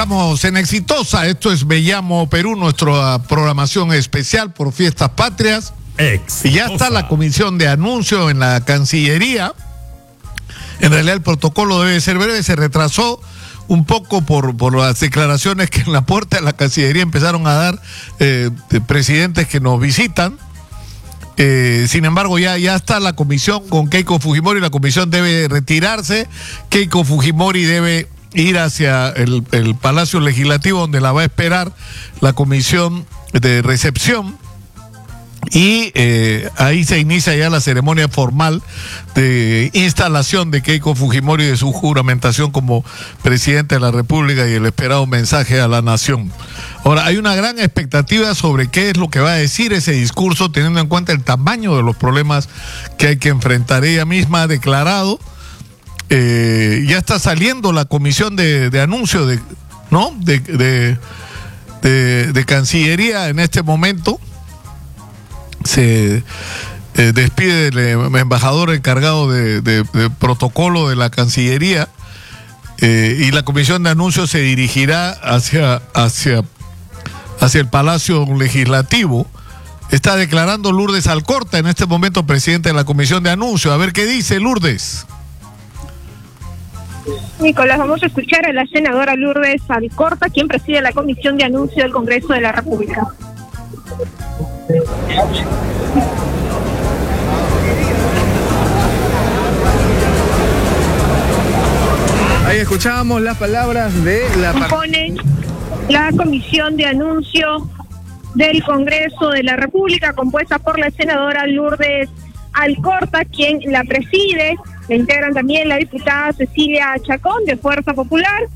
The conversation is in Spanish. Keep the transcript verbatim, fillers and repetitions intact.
Estamos en Exitosa, esto es Me Llamo Perú, nuestra programación especial por Fiestas Patrias. Exitosa. Y ya está la comisión de anuncio en la Cancillería. En realidad el protocolo debe ser breve, se retrasó un poco por, por las declaraciones que en la puerta de la Cancillería empezaron a dar eh, presidentes que nos visitan. Eh, sin embargo, ya, ya está la comisión con Keiko Fujimori, la comisión debe retirarse, Keiko Fujimori debe ir hacia el, el Palacio Legislativo, donde la va a esperar la comisión de recepción, y eh, ahí se inicia ya la ceremonia formal de instalación de Keiko Fujimori, de su juramentación como presidente de la República y el esperado mensaje a la nación. Ahora, hay una gran expectativa sobre qué es lo que va a decir ese discurso, teniendo en cuenta el tamaño de los problemas que hay que enfrentar. Ella misma ha declarado, eh, ya está saliendo la comisión de, de anuncio de, ¿no? de, de, de, de Cancillería en este momento. Se eh, despide el embajador encargado de, de, de protocolo de la Cancillería, eh, y la comisión de anuncios se dirigirá hacia, hacia, hacia el Palacio Legislativo. Está declarando Lourdes Alcorta, en este momento presidente de la comisión de anuncios. A ver qué dice Lourdes. Nicolás, vamos a escuchar a la senadora Lourdes Alcorta, quien preside la comisión de anuncio del Congreso de la República. Ahí escuchábamos las palabras de la... Compone la comisión de anuncio del Congreso de la República, compuesta por la senadora Lourdes Alcorta, quien la preside. La integran también la diputada Cecilia Chacón, de Fuerza Popular,